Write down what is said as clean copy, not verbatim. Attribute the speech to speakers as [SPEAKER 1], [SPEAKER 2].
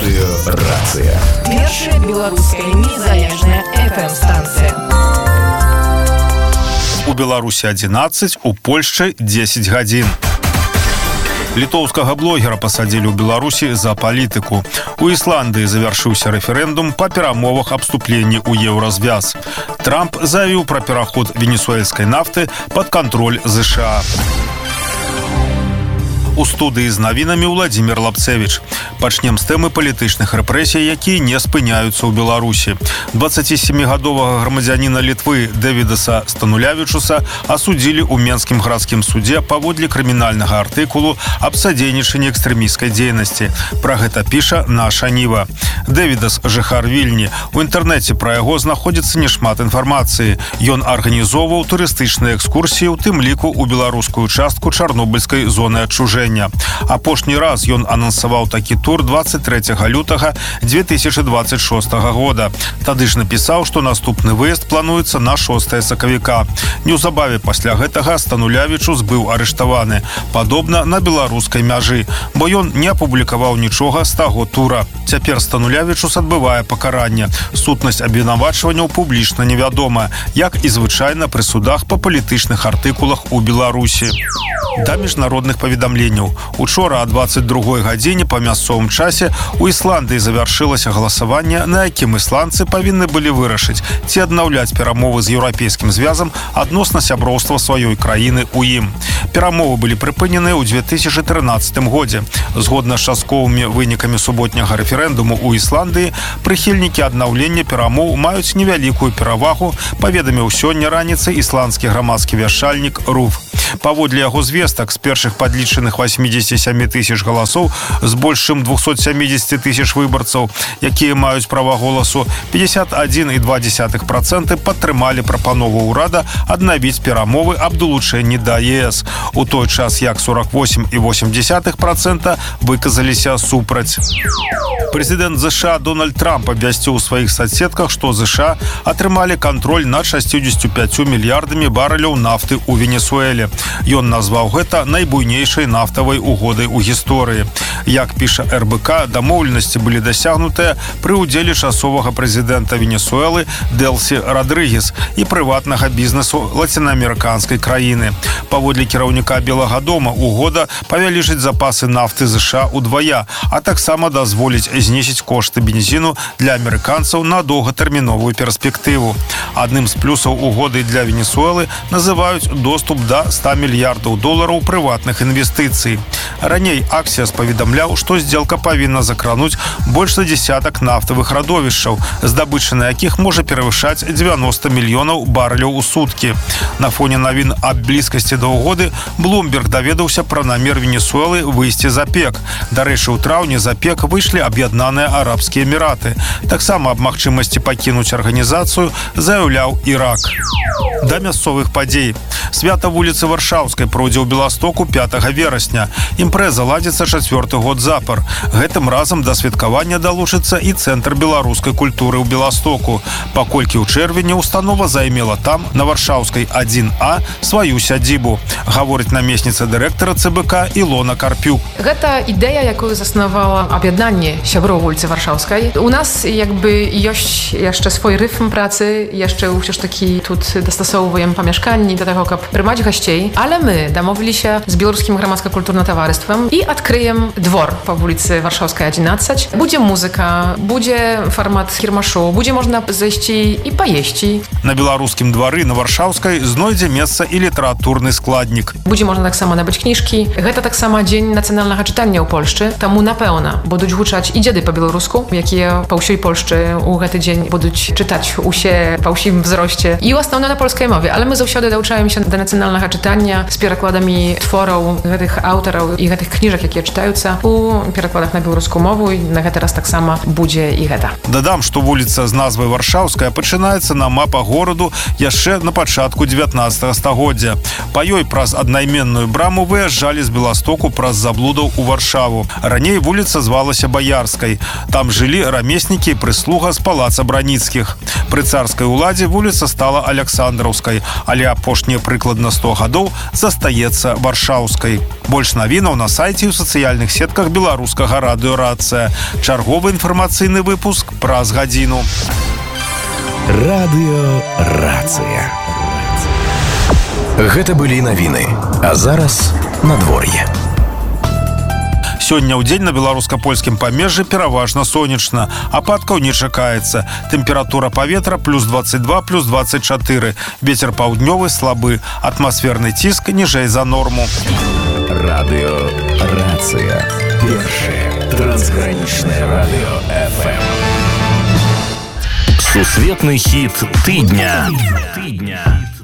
[SPEAKER 1] Рацыя.
[SPEAKER 2] Першая беларуская незалежная FM-станцыя.
[SPEAKER 3] У Беларусі 11, у Польшчы 10 гадзін. Літоўскага блогера пасадзілі ў Беларусі за палітыку. У Ісландыі завяршыўся рэферэндум па перамовах аб вступленні ў еўразвяз. Трамп заявіў пра пераход венесуэльскай нафты пад кантроль ЗША. У студыі з навінамі Владзімір Лапцевіч. Пачнем з тэмы палітычных рэпрэсій, якія не спыняюцца ў Беларусі. 27-гадовага грамадзяніна Літвы Дэвідаса Станулявічуса асудзілі ў Менскім гарадскім судзе паводле крымінальнага артыкулу аб садзейнічанні экстрэмісцкай дзейнасці. Пра гэта піша наша Ніва. Дэвідас жыхар Вільні. У інтэрнэце пра яго знаходзіцца няшмат інфармацыі. Ён арганізоўваў турыстычныя экскурсіі, у тым ліку ў беларускую частку чарнобыльскай зоны адчужэння. Апошні раз ён анансаваў такі тур 23 лютага 2026 года. Тады ж напісаў, што наступны выезд плануецца на 6 сакавіка. Неўзабаве пасля гэтага Станулявічус быў арыштаваны, падобна на беларускай мяжы, бо ён не апублікаваў нічога з таго тура. Цяпер Станулявічус адбывае пакаранне. Сутнасць абвінавачванняў публічна невядома, як і звычайна пры судах па палітычных артыкулах у Беларусі. Да міжнародных паведамленняў. Учора о 22 гадзіне па мясцовым часе у Ісландыі завяршылася галасаванне, на якім ісландцы павінны былі вырашыць, ці аднаўляць перамовы з еўрапейскім звязам адносна сяброўства сваёй краіны ў ім. Перамовы былі прыпынены ў 2013 годзе. Згодна з частковымі вынікамі суботняга рэферэндуму ў Ісландыі, прыхільнікі аднаўлення перамоў маюць невялікую перавагу, паведаміў сёння раніцай ісландскі грамадскі вяшчальнік РУФ. Паводле яго звестак, з першых падлічаных 87 тысяч галасоў з больш чым 270 тысяч выбарцаў, якія маюць права голасу, 51,2% падтрымалі прапанову ўрада аднавіць перамовы аб далучэнні да ЕС, у той час як 48,8% выказаліся супраць. Прэзідэнт ЗША Дональд Трамп абвясціў у сваіх соцсетках, што ЗША атрымалі кантроль над 65 мільярдамі барэляў нафты ў Венесуэле. Ён назваў гэта найбуйнейшай нафтавай угодай у гісторыі. Як піша РБК, дамоўленасці былі дасягнутыя пры ўдзеле часовага прэзідэнта Венесуэлы Дэлсі Радрыгес і прыватнага бізнесу лацінаамерыканскай краіны. Паводле кіраўніка Белага дома, угода павялічыць запасы нафты ЗША удвая, а таксама дазволіць знізіць кошты бензіну для амерыканцаў на доўгатэрміновую перспектыву. Адным з плюсаў угоды для Венесуэлы называюць доступ да 100 мільярдаў долараў прыватных інвестыцый. Раней Аксіас паведамляў, што здзелка павінна закрануць больш за десятак нафтавых радовішчаў, здабыча на якіх можа перавышаць 90 мільёнаў барэляў у суткі. На фоне навін аб блізкасці да угоды Блумберг даведаўся пра намер Венесуэлы выйсці з ОПЕК. Дарэчы, у траўні з ОПЕК выйшлі Аб'яднаныя Арабскія Эміраты. Таксама аб магчымасці пакінуць арганізацыю заяўляў Ірак. Да мясцовых падзей. Свята вуліцы Варшаўскай пройдзе ў Беластоку 5 верасня. Імпрэза ладзіцца 4-й год запар. Гэтым разам да святкавання далучыцца і Цэнтр беларускай культуры ў Беластоку, паколькі ў чэрвені установа займела там, на Варшаўскай 1А, сваю сядзібу. Гаворыць намесніца дырэктара ЦБК Ілона Карпюк.
[SPEAKER 4] Гэта ідэя, якую заснавала аб'яднанне сяброў вуліцы Варшаўскай. У нас ёсць яшчэ свой рытм працы, яшчэ ўсё ж такі тут дастасоўваем памяшканні да таго, каб прымаць гасцей, ale my дамовилися з Білоруським громадсько-культурним товариством і відкриємо двор по вулиці Варшавська 11. Буде музика, буде формат кірмашу, буде можна зайти і поїсти.
[SPEAKER 3] На Білоруськім дворі на Варшавській знойде місце і літературний складник.
[SPEAKER 4] Буде можна так само набити книжки. Гэта так само Дзень нацыянальнага чытання ў Польшчы. Таму, напэўна, будуць гучаць і дзеды па-беларуску, якія па ўсёй Польшчы ў гэты дзень будуць чытаць усе па ўсім взросце. І ў асноўна на польскай мове. Але мы заўсёды далучаемся да нацыянальнага чытання з перакладамі твораў гэтых аўтараў і гэтых кніжак, якія чытаюцца у перакладах на беларускую мову. І на гэты раз таксама будзе і гэта.
[SPEAKER 3] Дадам, што вуліца з назвай Варшаўская пачынаецца на мапах гораду яшчэ на пачатку 19 стагоддзя. Па ёй праз аднайменную браму выязджалі з Беластоку праз заблудаў у Варшаву. Раней вуліца звалася Баярскай. Там жылі рамеснікі і прыслуга з палаца Браніцкіх. Пры царскай уладзе вуліца стала Аляксандраўскай, але апошнія прыкладна 100 гадоў гадоў застаецца варшаўскай. Больш навінаў на сайце і ў сацыяльных сетках беларускага радыё «Рацыя». Чарговы інфармацыйны выпуск праз гадзіну.
[SPEAKER 1] Радыё «Рацыя». Гэта былі навіны, а зараз надвор'е.
[SPEAKER 3] Сёння ў дзень на беларуска-польскім памежжы пераважна сонечна. Ападкаў не чакаецца. Тэмпература паветра плюс 22, плюс 24. Вецер паўднёвы слабы. Атмасферны ціск ніжэй за норму.
[SPEAKER 1] Радыё «Рацыя». Першае трансгранічнае радыё FM. Сусветны хіт тыдня.